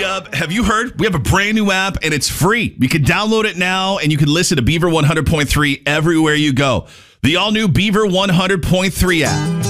Dub, have you heard? We have a brand new app and it's free. You can download it now and you can listen to Beaver 100.3 everywhere you go. The all new Beaver 100.3 app.